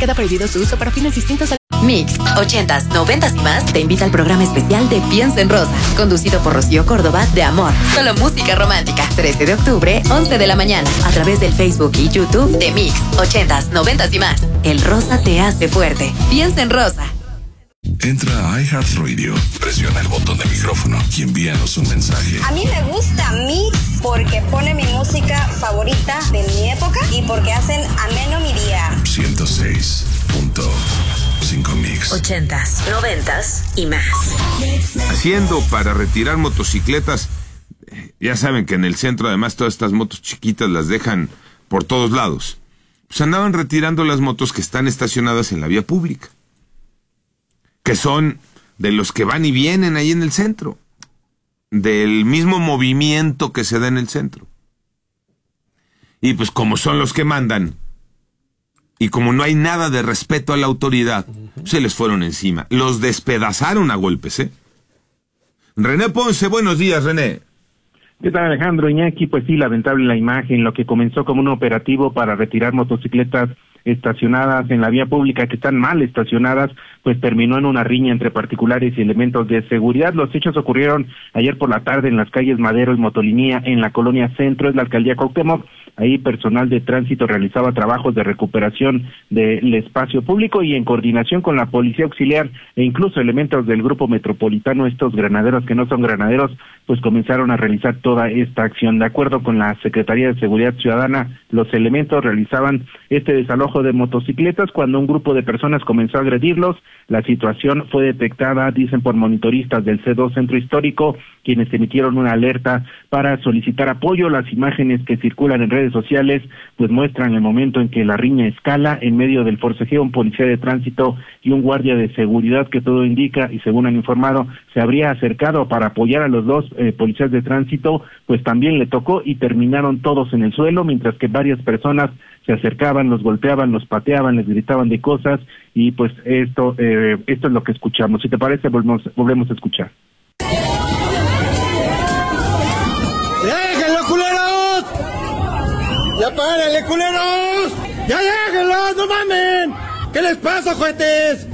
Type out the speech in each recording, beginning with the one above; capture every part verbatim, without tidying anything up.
Queda prohibido su uso para fines distintos al... Mix, ochentas, noventas y más te invita al programa especial de Piensa en Rosa, conducido por Rocío Córdoba de Amor. Solo música romántica. trece de octubre, once de la mañana, a través del Facebook y YouTube de Mix, ochentas, noventas y más. El rosa te hace fuerte. Piensa en Rosa. Entra a iHeartRadio, presiona el botón de micrófono y envíanos un mensaje. A mí me gusta Mix porque pone mi música favorita de mi época y porque hacen ameno mi día. ciento seis punto cinco Mix. Ochentas, noventas y más. Haciendo para retirar motocicletas. Ya saben que en el centro además todas estas motos chiquitas las dejan por todos lados. Pues andaban retirando las motos que están estacionadas en la vía pública, que son de los que van y vienen ahí en el centro, del mismo movimiento que se da en el centro. Y pues como son los que mandan, y como no hay nada de respeto a la autoridad, uh-huh. se les fueron encima. Los despedazaron a golpes, ¿eh? René Ponce, buenos días, René. ¿Qué tal, Alejandro? Iñaki, pues sí, lamentable la imagen, lo que comenzó como un operativo para retirar motocicletas estacionadas en la vía pública que están mal estacionadas, pues terminó en una riña entre particulares y elementos de seguridad. Los hechos ocurrieron ayer por la tarde en las calles Madero y Motolinía, en la colonia Centro, es la alcaldía Cuauhtémoc. Ahí personal de tránsito realizaba trabajos de recuperación del espacio público y en coordinación con la policía auxiliar e incluso elementos del grupo metropolitano, estos granaderos que no son granaderos, pues comenzaron a realizar toda esta acción. De acuerdo con la Secretaría de Seguridad Ciudadana, los elementos realizaban este desalojo de motocicletas cuando un grupo de personas comenzó a agredirlos. La situación fue detectada, dicen, por monitoristas del C dos Centro Histórico, quienes emitieron una alerta para solicitar apoyo. Las imágenes que circulan en redes sociales pues muestran el momento en que la riña escala en medio del forcejeo. Un policía de tránsito y un guardia de seguridad, que todo indica, y según han informado, se habría acercado para apoyar a los dos eh, policías de tránsito, pues también le tocó y terminaron todos en el suelo, mientras que varias personas se acercaban, los golpeaban, los pateaban, les gritaban de cosas, y pues esto eh, esto es lo que escuchamos. Si te parece, volvemos, volvemos a escuchar. ¡Déjenlo, culeros! ¡Ya párenle, culeros! ¡Ya déjenlos, no mamen! ¿Qué les pasa, jueces?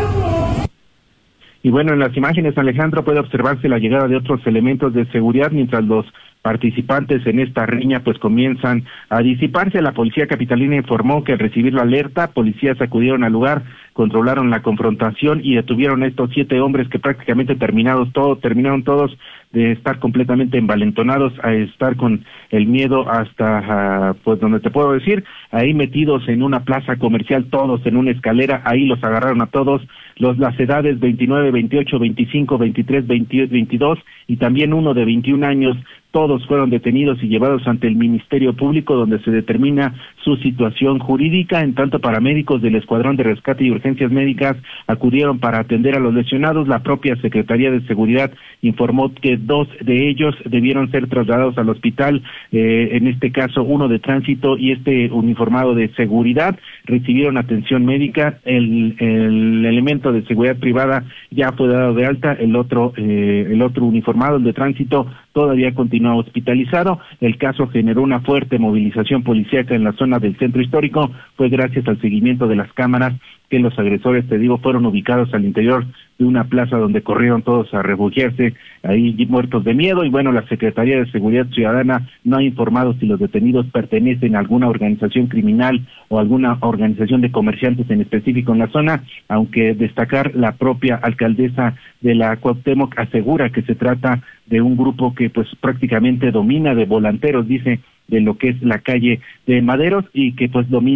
Y bueno, en las imágenes, Alejandro, puede observarse la llegada de otros elementos de seguridad mientras los participantes en esta riña pues comienzan a disiparse. La policía capitalina informó que al recibir la alerta, policías acudieron al lugar, controlaron la confrontación y detuvieron a estos siete hombres que prácticamente terminados todos, terminaron todos de estar completamente envalentonados, a estar con el miedo hasta, uh, pues donde te puedo decir, ahí metidos en una plaza comercial, todos en una escalera, ahí los agarraron a todos, los las edades veintinueve, veintiocho, veinticinco, veintitrés, veintidós, veintidós y también uno de veintiún años. Todos fueron detenidos y llevados ante el Ministerio Público, donde se determina su situación jurídica. En tanto, paramédicos del Escuadrón de Rescate y Urgencias Médicas acudieron para atender a los lesionados. La propia Secretaría de Seguridad informó que dos de ellos debieron ser trasladados al hospital, eh, en este caso uno de tránsito y este uniformado de seguridad, recibieron atención médica. El, el elemento de seguridad privada ya fue dado de alta, el otro, eh, el otro uniformado, el de tránsito, todavía continúa hospitalizado. El caso generó una fuerte movilización policíaca en la zona del centro histórico, pues gracias al seguimiento de las cámaras que los agresores, te digo, fueron ubicados al interior de una plaza donde corrieron todos a refugiarse, ahí muertos de miedo. Y bueno, la Secretaría de Seguridad Ciudadana no ha informado si los detenidos pertenecen a alguna organización criminal o alguna organización de comerciantes en específico en la zona, aunque destacar, la propia alcaldesa de la Cuauhtémoc asegura que se trata de un grupo que pues prácticamente domina, de volanteros, dice, de lo que es la calle de Maderos, y que pues domina